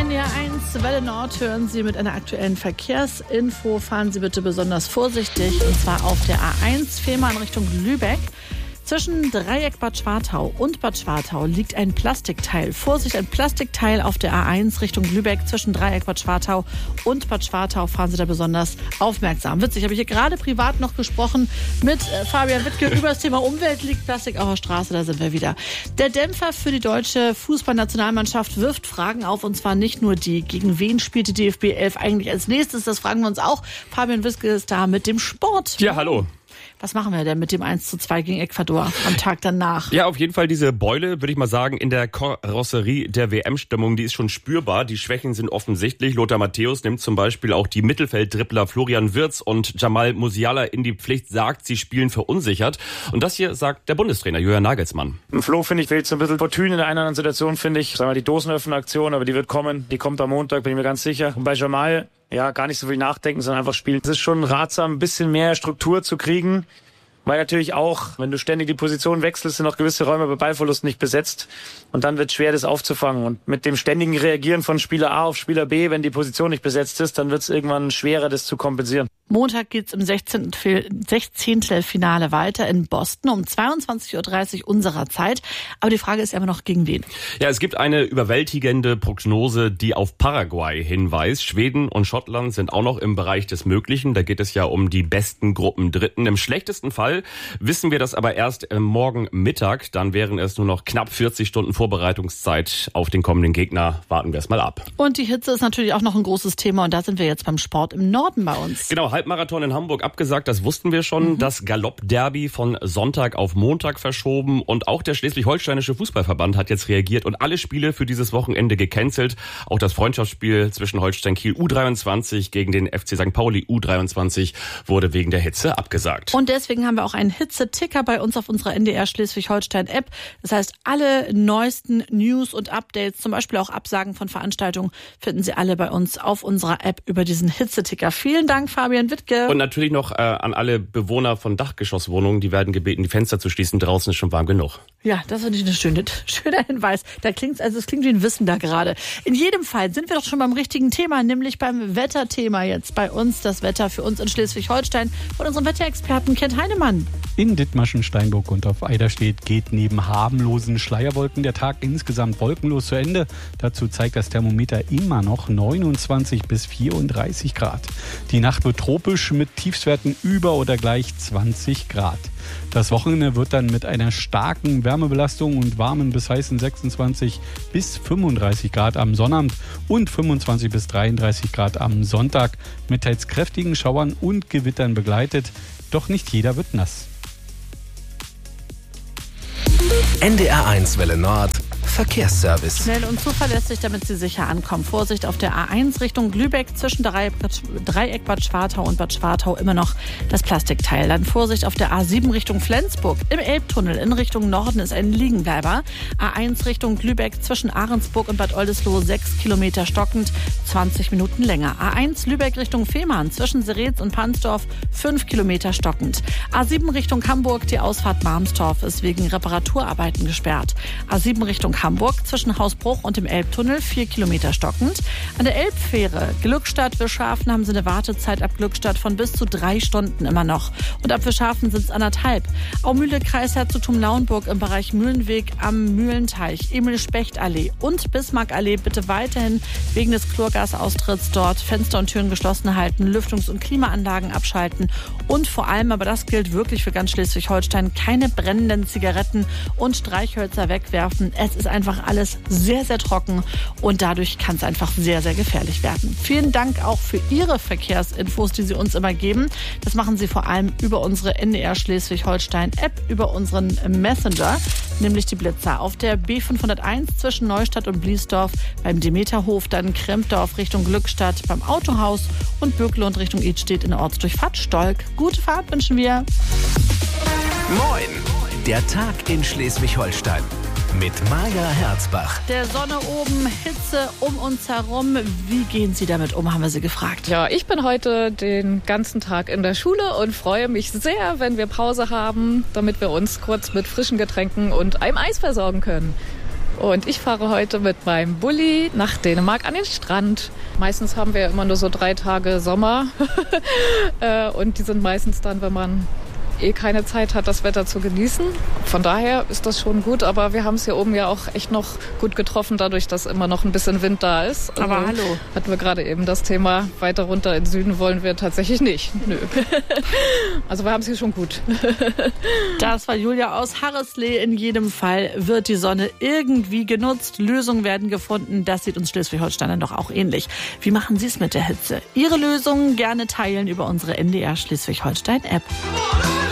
NDR1 Welle Nord hören Sie mit einer aktuellen Verkehrsinfo. Fahren Sie bitte besonders vorsichtig, und zwar auf der A1 Fehmarn Richtung Lübeck. Zwischen Dreieck Bad Schwartau und Bad Schwartau liegt ein Plastikteil. Vorsicht, ein Plastikteil auf der A1 Richtung Lübeck. Zwischen Dreieck Bad Schwartau und Bad Schwartau fahren Sie da besonders aufmerksam. Witzig, habe ich hier gerade privat noch gesprochen mit Fabian Wittke über das Thema Umwelt. Liegt Plastik auf der Straße, da sind wir wieder. Der Dämpfer für die deutsche Fußballnationalmannschaft wirft Fragen auf, und zwar nicht nur die. Gegen wen spielt die DFB 11 eigentlich als nächstes? Das fragen wir uns auch. Fabian Wittke ist da mit dem Sport. Ja, hallo. Was machen wir denn mit dem 1:2 gegen Ecuador am Tag danach? Ja, auf jeden Fall diese Beule, würde ich mal sagen, in der Karosserie der WM-Stimmung, die ist schon spürbar. Die Schwächen sind offensichtlich. Lothar Matthäus nimmt zum Beispiel auch die Mittelfeldtrippler Florian Wirtz und Jamal Musiala in die Pflicht, sagt, sie spielen verunsichert. Und das hier sagt der Bundestrainer Julian Nagelsmann. Flo, finde ich, fehlt so ein bisschen Fortune in der einen oder anderen Situation, finde ich. Sagen wir, die Dosenöffner-Aktion, aber die wird kommen. Die kommt am Montag, bin ich mir ganz sicher. Und bei Jamal, ja, gar nicht so viel nachdenken, sondern einfach spielen. Es ist schon ratsam, ein bisschen mehr Struktur zu kriegen. Weil natürlich auch, wenn du ständig die Position wechselst, sind auch gewisse Räume bei Ballverlust nicht besetzt. Und dann wird es schwer, das aufzufangen. Und mit dem ständigen Reagieren von Spieler A auf Spieler B, wenn die Position nicht besetzt ist, dann wird es irgendwann schwerer, das zu kompensieren. Montag geht's im 16. Finale weiter in Boston um 22:30 Uhr unserer Zeit. Aber die Frage ist ja immer noch, gegen wen? Ja, es gibt eine überwältigende Prognose, die auf Paraguay hinweist. Schweden und Schottland sind auch noch im Bereich des Möglichen. Da geht es ja um die besten Gruppendritten. Im schlechtesten Fall wissen wir das aber erst morgen Mittag. Dann wären es nur noch knapp 40 Stunden Vorbereitungszeit auf den kommenden Gegner. Warten wir es mal ab. Und die Hitze ist natürlich auch noch ein großes Thema. Und da sind wir jetzt beim Sport im Norden bei uns. Genau, Halbmarathon in Hamburg abgesagt, das wussten wir schon. Das Galopp-Derby von Sonntag auf Montag verschoben. Und auch der Schleswig-Holsteinische Fußballverband hat jetzt reagiert und alle Spiele für dieses Wochenende gecancelt. Auch das Freundschaftsspiel zwischen Holstein Kiel U23 gegen den FC St. Pauli U23 wurde wegen der Hitze abgesagt. Und deswegen haben wir auch einen Hitzeticker bei uns auf unserer NDR Schleswig-Holstein-App. Das heißt, alle neuesten News und Updates, zum Beispiel auch Absagen von Veranstaltungen, finden Sie alle bei uns auf unserer App über diesen Hitzeticker. Vielen Dank, Fabian Wittke. Und natürlich noch an alle Bewohner von Dachgeschosswohnungen, die werden gebeten, die Fenster zu schließen. Draußen ist schon warm genug. Ja, das finde ich ein schöner Hinweis. Es klingt wie ein Wissen da gerade. In jedem Fall sind wir doch schon beim richtigen Thema, nämlich beim Wetterthema jetzt. Bei uns das Wetter für uns in Schleswig-Holstein von unserem Wetterexperten Kent Heinemann. In Dithmarschen, Steinburg und auf Eiderstedt geht neben harmlosen Schleierwolken der Tag insgesamt wolkenlos zu Ende. Dazu zeigt das Thermometer immer noch 29 bis 34 Grad. Die Nacht wird tropisch mit Tiefstwerten über oder gleich 20 Grad. Das Wochenende wird dann mit einer starken Wärmebelastung und warmen bis heißen 26 bis 35 Grad am Sonnabend und 25 bis 33 Grad am Sonntag mit teils kräftigen Schauern und Gewittern begleitet. Doch nicht jeder wird nass. NDR1 Welle Nord Verkehrsservice. Schnell und zuverlässig, damit Sie sicher ankommen. Vorsicht auf der A1 Richtung Lübeck zwischen Dreieck Bad Schwartau und Bad Schwartau immer noch das Plastikteil. Dann Vorsicht auf der A7 Richtung Flensburg. Im Elbtunnel in Richtung Norden ist ein Liegenbleiber. A1 Richtung Lübeck zwischen Ahrensburg und Bad Oldesloe 6 Kilometer stockend, 20 Minuten länger. A1 Lübeck Richtung Fehmarn zwischen Seretz und Pansdorf 5 Kilometer stockend. A7 Richtung Hamburg, die Ausfahrt Marmstorf ist wegen Reparaturarbeiten gesperrt. A7 Richtung Hamburg zwischen Hausbruch und dem Elbtunnel 4 Kilometer stockend. An der Elbfähre Glückstadt-Wischhafen haben Sie eine Wartezeit ab Glückstadt von bis zu 3 Stunden immer noch. Und ab Wischhafen sind es 1,5. Aumühle, Kreisherzogtum Lauenburg im Bereich Mühlenweg am Mühlenteich, Emil-Specht-Allee und Bismarck-Allee bitte weiterhin wegen des Chlorgasaustritts dort Fenster und Türen geschlossen halten, Lüftungs- und Klimaanlagen abschalten und vor allem, aber das gilt wirklich für ganz Schleswig-Holstein, keine brennenden Zigaretten und Streichhölzer wegwerfen. Es ist einfach alles sehr, sehr trocken und dadurch kann es einfach sehr, sehr gefährlich werden. Vielen Dank auch für Ihre Verkehrsinfos, die Sie uns immer geben. Das machen Sie vor allem über unsere NDR Schleswig-Holstein-App, über unseren Messenger, nämlich die Blitzer. Auf der B501 zwischen Neustadt und Bliesdorf, beim Demeterhof, dann Krempdorf Richtung Glückstadt, beim Autohaus und Bökelund Richtung Idstedt in der Ortsdurchfahrt Stolk. Gute Fahrt wünschen wir. Moin, der Tag in Schleswig-Holstein. Mit Maja Herzbach. Der Sonne oben, Hitze um uns herum. Wie gehen Sie damit um, haben wir Sie gefragt. Ja, ich bin heute den ganzen Tag in der Schule und freue mich sehr, wenn wir Pause haben, damit wir uns kurz mit frischen Getränken und einem Eis versorgen können. Und ich fahre heute mit meinem Bulli nach Dänemark an den Strand. Meistens haben wir ja immer nur so 3 Tage Sommer. Und die sind meistens dann, wenn man keine Zeit hat, das Wetter zu genießen. Von daher ist das schon gut, aber wir haben es hier oben ja auch echt noch gut getroffen, dadurch, dass immer noch ein bisschen Wind da ist. Also aber hallo. Hatten wir gerade eben das Thema, weiter runter in den Süden wollen wir tatsächlich nicht. Nö. Also wir haben es hier schon gut. Das war Julia aus Harreslee. In jedem Fall wird die Sonne irgendwie genutzt. Lösungen werden gefunden. Das sieht uns Schleswig-Holstein doch auch ähnlich. Wie machen Sie es mit der Hitze? Ihre Lösungen gerne teilen über unsere NDR Schleswig-Holstein-App.